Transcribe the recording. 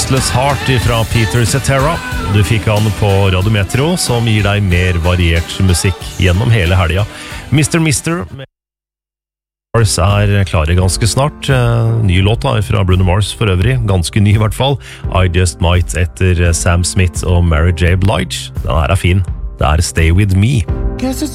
Restless Heart fra Peter Cetera. Du fikk han på Radio Metro, som gir deg mer variert musikk gjennom hele helga. Mr. Mars klare ganske snart. Ny låt fra Bruno Mars for øvrig, ganske ny i hvert fall. I Just Might etter Sam Smith og Mary J. Blige. Den her fin. Det Stay With Me. Guess it's